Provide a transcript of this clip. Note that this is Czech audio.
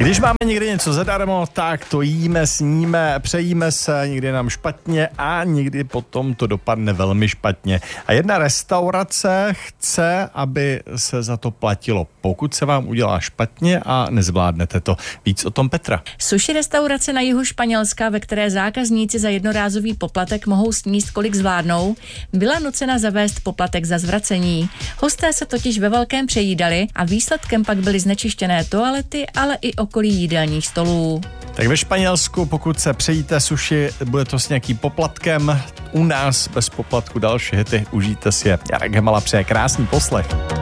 Když máme někdy něco zadarmo, tak to jíme, sníme, přejíme se, někdy je nám špatně a někdy potom to dopadne velmi špatně. A jedna restaurace chce, aby se za to platilo, pokud se vám udělá špatně a nezvládnete to. Víc o tom Petra. Sushi restaurace na jihu Španělska, ve které zákazníci za jednorázový poplatek mohou sníst, kolik zvládnou, byla nucena zavést poplatek za zvracení. Hosté se totiž ve velkém přejídali a výsledkem pak byly znečištěné toalety, ale i okolí jídelních stolů. Tak ve Španělsku, pokud se přejíte sushi, bude to s nějakým poplatkem. U nás bez poplatku další hity, užijte si je. Jarek Hemala přeje krásný poslech.